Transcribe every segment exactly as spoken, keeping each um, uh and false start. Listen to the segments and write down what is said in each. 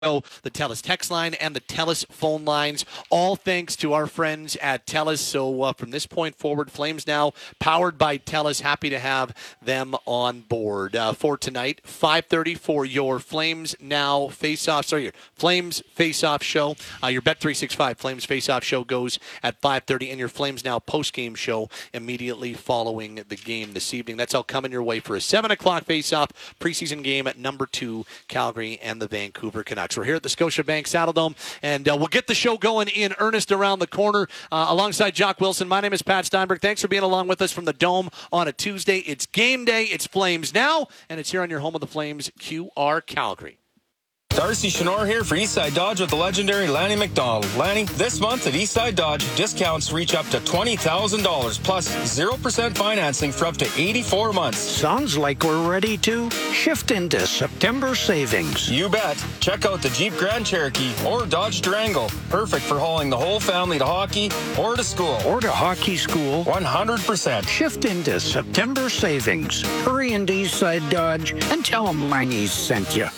the TELUS text line and the TELUS phone lines, all thanks to our friends at TELUS. So uh, from this point forward, Flames Now, powered by TELUS. Happy to have them on board uh, for tonight, five thirty for your Flames Now face-off, sorry, your Flames face-off show. Uh, your Bet three sixty-five Flames face-off show goes at five thirty, and your Flames Now post-game show immediately following the game this evening. That's all coming your way for a seven o'clock face-off preseason game at number two, Calgary and the Vancouver Canucks. We're here at the Scotiabank Saddledome, and uh, we'll get the show going in earnest around the corner uh, alongside Jock Wilson. My name is Pat Steinberg. Thanks for being along with us from the Dome on a Tuesday. It's game day. It's Flames Now, and it's here on your home of the Flames, Q R Calgary. Darcy Chenor here for Eastside Dodge with the legendary Lanny McDonald. Lanny, this month at Eastside Dodge, discounts reach up to twenty thousand dollars plus zero percent financing for up to eighty-four months. Sounds like we're ready to shift into September savings. You bet. Check out the Jeep Grand Cherokee or Dodge Durango. Perfect for hauling the whole family to hockey or to school. Or to hockey school. one hundred percent. Shift into September savings. Hurry into Eastside Dodge and tell them Lanny's sent you.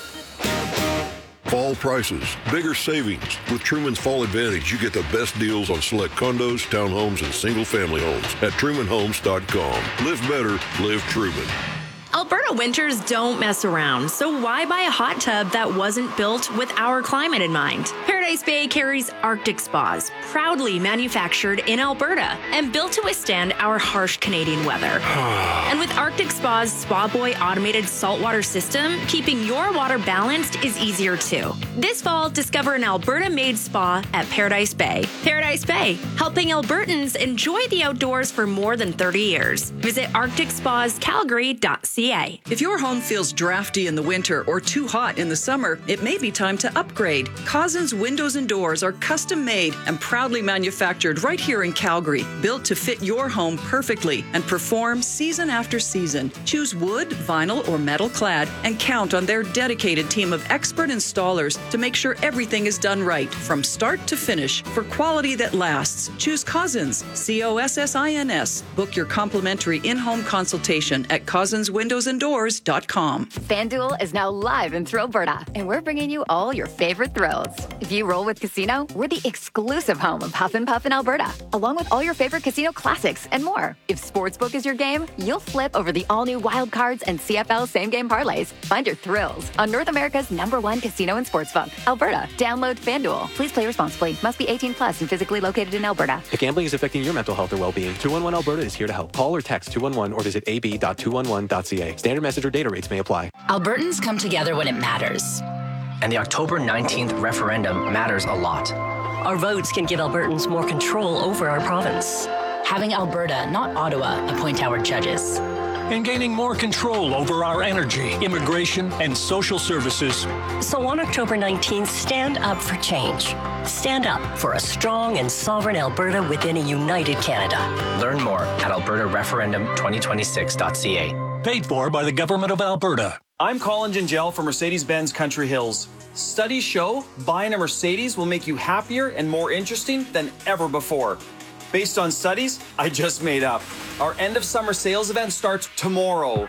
Fall prices, bigger savings. With Truman's Fall Advantage, you get the best deals on select condos, townhomes, and single-family homes at truman homes dot com. Live better, live Truman. Alberta winters don't mess around, so why buy a hot tub that wasn't built with our climate in mind? Paradise Bay carries Arctic Spas, proudly manufactured in Alberta and built to withstand our harsh Canadian weather. And with Arctic Spa's Spa Boy automated saltwater system, keeping your water balanced is easier too. This fall, discover an Alberta-made spa at Paradise Bay. Paradise Bay, helping Albertans enjoy the outdoors for more than thirty years. Visit arctic spas calgary dot c a. If your home feels drafty in the winter or too hot in the summer, it may be time to upgrade. Cousins Windows and Doors are custom made and proudly manufactured right here in Calgary, built to fit your home perfectly and perform season after season. Choose wood, vinyl, or metal clad and count on their dedicated team of expert installers to make sure everything is done right from start to finish. For quality that lasts, choose Cousins, C O S S I N S. Book your complimentary in-home consultation at cousins windows and doors dot com. FanDuel is now live in Thrillberta, and we're bringing you all your favorite thrills. If you roll with Casino, we're the exclusive home of Huff and Puff in Alberta, along with all your favorite casino classics and more. If Sportsbook is your game, you'll flip over the all-new Wild Cards and C F L same-game parlays. Find your thrills on North America's number one casino and sportsbook, Alberta. Download FanDuel. Please play responsibly. Must be eighteen plus and physically located in Alberta. If gambling is affecting your mental health or well-being, two one one Alberta is here to help. Call or text two one one or visit a b dot two one one dot c a. Standard message or data rates may apply. Albertans come together when it matters. And the October nineteenth referendum matters a lot. Our votes can give Albertans more control over our province. Having Alberta, not Ottawa, appoint our judges. And gaining more control over our energy, immigration, and social services. So on October nineteenth, stand up for change. Stand up for a strong and sovereign Alberta within a united Canada. Learn more at alberta referendum twenty twenty-six dot c a. Paid for by the Government of Alberta. I'm Colin Gingell from Mercedes-Benz Country Hills. Studies show buying a Mercedes will make you happier and more interesting than ever before. Based on studies I just made up. Our end of summer sales event starts tomorrow.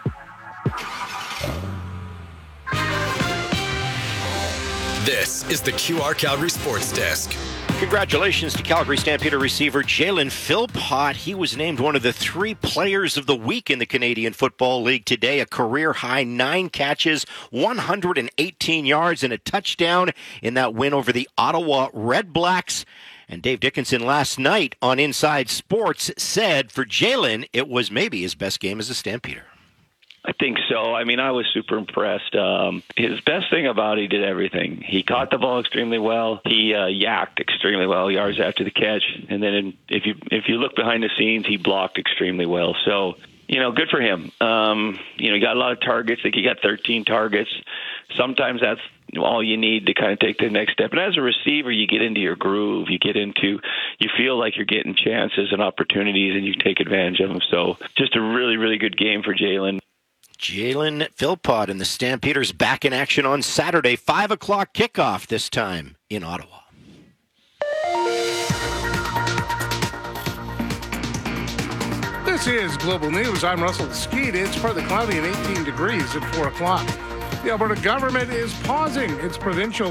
This is the Q R Calgary Sports Desk. Congratulations to Calgary Stampeder receiver Jalen Philpott. He was named one of the three players of the week in the Canadian Football League today. A career-high nine catches, one hundred eighteen yards, and a touchdown in that win over the Ottawa Redblacks. And Dave Dickinson last night on Inside Sports said for Jalen, it was maybe his best game as a Stampeder. I think so. I mean, I was super impressed. Um, his best thing about it, he did everything. He caught the ball extremely well. He uh, yacked extremely well yards after the catch. And then in, if you if you look behind the scenes, he blocked extremely well. So, you know, good for him. Um, you know, he got a lot of targets. I think he got thirteen targets. Sometimes that's all you need to kind of take the next step. And as a receiver, you get into your groove. You get into, you feel like you're getting chances and opportunities, and you take advantage of them. So just a really, really good game for Jalen. Jalen Philpott and the Stampeders back in action on Saturday, five o'clock kickoff this time in Ottawa. This is Global News. I'm Russell Skeet. It's partly cloudy and eighteen degrees at four o'clock. The Alberta government is pausing its provincial